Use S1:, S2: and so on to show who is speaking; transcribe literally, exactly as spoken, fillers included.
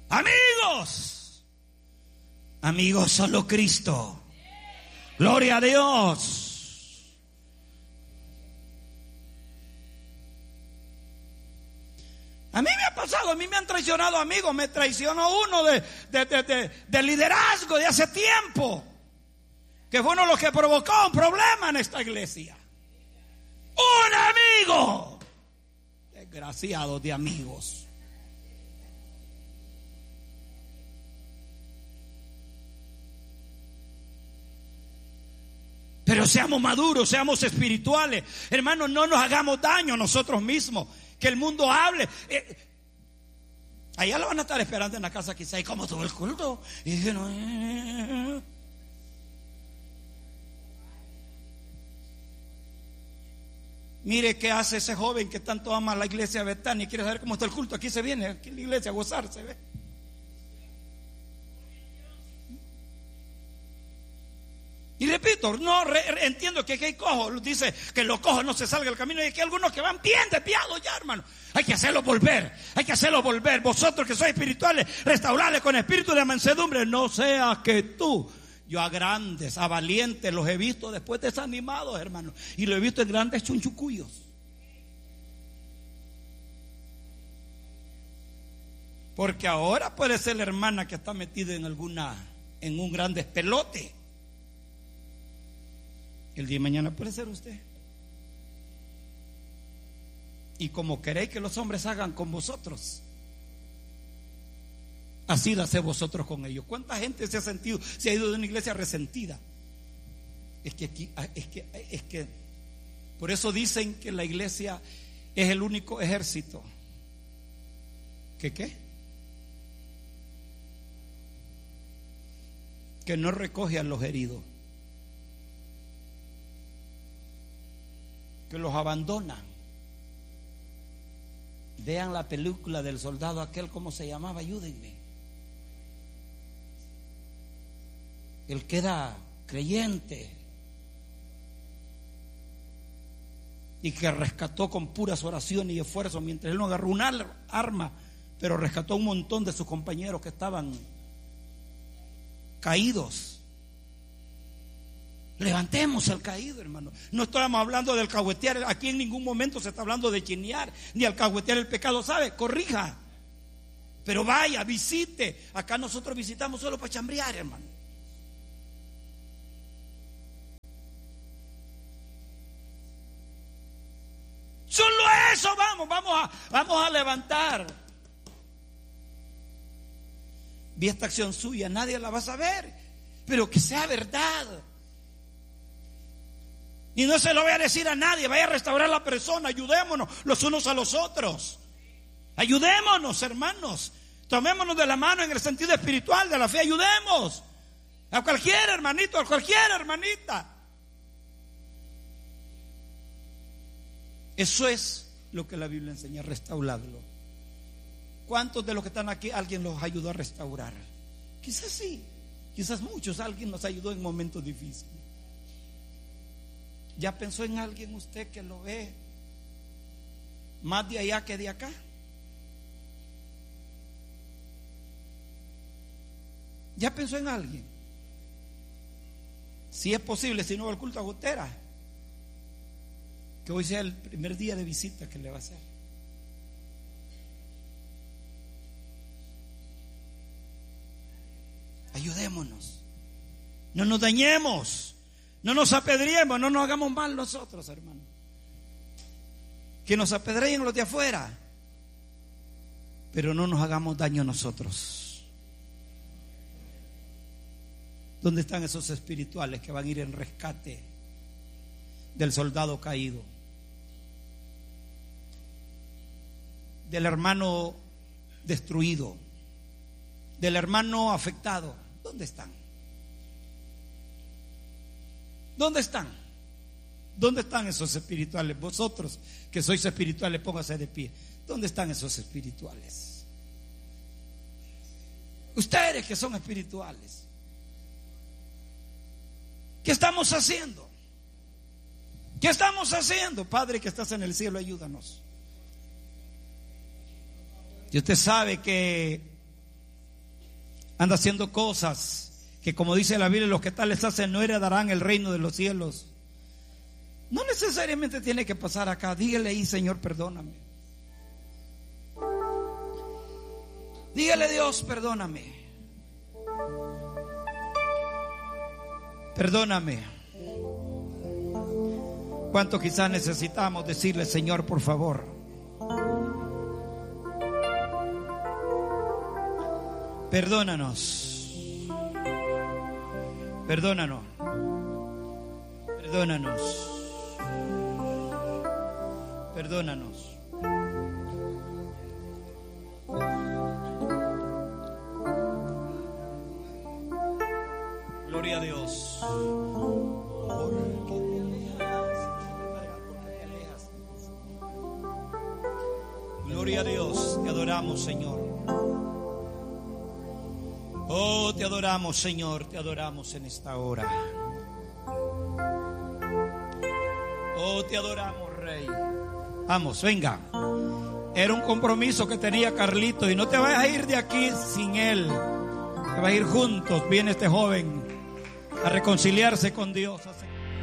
S1: Amigos, amigos, solo Cristo. Gloria a Dios. A mí me ha pasado, a mí me han traicionado amigos, me traicionó uno de, de, de, de, de liderazgo de hace tiempo, que fue uno de los que provocó un problema en esta iglesia. Un amigo. Desgraciados de amigos. Pero seamos maduros, seamos espirituales. Hermanos, no nos hagamos daño a nosotros mismos. Que el mundo hable. Eh, allá lo van a estar esperando en la casa quizá. ¿Y cómo todo el culto? Y dije, no, eh. Mire qué hace ese joven que tanto ama la iglesia Betania y quiere saber cómo está el culto. Aquí se viene, aquí en la iglesia a gozarse, ¿ve? Y repito, no re, re, entiendo que, que hay cojos, dice que los cojos no se salga del camino, y hay que algunos que van bien desviados ya, hermano. Hay que hacerlos volver, hay que hacerlos volver. Vosotros que sois espirituales, restaurarles con espíritu de mansedumbre. No sea que tú, yo a grandes, a valientes los he visto después desanimados, hermano, y lo he visto en grandes chunchucuyos. Porque ahora puede ser la hermana que está metida en alguna, en un gran despelote. El día de mañana puede ser usted. Y como queréis que los hombres hagan con vosotros, así lo hacéis vosotros con ellos. ¿Cuánta gente se ha sentido, se ha ido de una iglesia resentida? Es que aquí, es que, es que, por eso dicen que la iglesia es el único ejército. ¿Qué qué? Que no recoge a los heridos, que los abandonan. Vean la película del soldado aquel, ¿cómo se llamaba? Ayúdenme. Él queda creyente y que rescató con puras oraciones y esfuerzos, mientras él no agarró un arma, pero rescató a un montón de sus compañeros que estaban caídos. Levantemos al caído, hermano. No estamos hablando del alcahuetear. Aquí en ningún momento se está hablando de chinear ni alcahuetear el pecado, ¿sabe? Corrija. Pero vaya, visite. Acá nosotros visitamos solo para chambrear, hermano. Solo eso vamos, vamos a, vamos a levantar. Vi esta acción suya, nadie la va a saber, pero que sea verdad. Y no se lo voy a decir a nadie, vaya a restaurar a la persona, ayudémonos los unos a los otros. Ayudémonos, hermanos. Tomémonos de la mano en el sentido espiritual de la fe, ayudemos a cualquier hermanito, a cualquier hermanita. Eso es lo que la Biblia enseña, restaurarlo. ¿Cuántos de los que están aquí alguien los ayudó a restaurar? Quizás sí, quizás muchos, alguien nos ayudó en momentos difíciles. ¿Ya pensó en alguien usted que lo ve más de allá que de acá? ¿Ya pensó en alguien? Si es posible, si no va al culto a Gotera, que hoy sea el primer día de visita que le va a hacer. Ayudémonos, no nos dañemos, no nos apedriemos, no nos hagamos mal nosotros, hermano. Que nos apedreen los de afuera, pero no nos hagamos daño nosotros. ¿Dónde están esos espirituales que van a ir en rescate del soldado caído, del hermano destruido, del hermano afectado? ¿Dónde están? ¿Dónde están? ¿Dónde están esos espirituales? Vosotros que sois espirituales, póngase de pie. ¿Dónde están esos espirituales? Ustedes que son espirituales, ¿qué estamos haciendo? ¿Qué estamos haciendo? Padre que estás en el cielo, ayúdanos. Y usted sabe que anda haciendo cosas que, como dice la Biblia, los que tales hacen no heredarán el reino de los cielos. No necesariamente tiene que pasar acá. Dígale ahí: Señor, perdóname. Dígale: Dios, perdóname. Perdóname. ¿Cuánto quizás necesitamos decirle: Señor, por favor? Perdónanos. Perdónanos. Perdónanos. Perdónanos. Gloria a Dios. Gloria a Dios. Te adoramos, Señor. Oh, te adoramos, Señor. Te adoramos en esta hora. Oh, te adoramos, Rey. Vamos, venga. Era un compromiso que tenía Carlito, y no te vayas a ir de aquí sin él. Te vas a ir juntos. Viene este joven a reconciliarse con Dios.